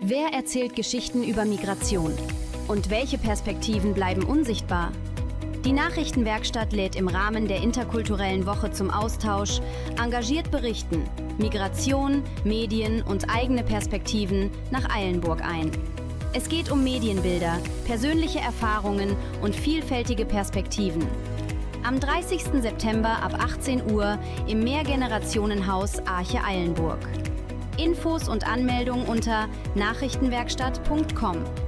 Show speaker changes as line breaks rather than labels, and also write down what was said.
Wer erzählt Geschichten über Migration? Und welche Perspektiven bleiben unsichtbar? Die Nachrichtenwerkstatt lädt im Rahmen der interkulturellen Woche zum Austausch engagiert berichten, Migration, Medien und eigene Perspektiven nach Eilenburg ein. Es geht um Medienbilder, persönliche Erfahrungen und vielfältige Perspektiven. Am 30. September ab 18 Uhr im Mehrgenerationenhaus Arche Eilenburg. Infos und Anmeldung unter nachrichtenwerkstatt.com.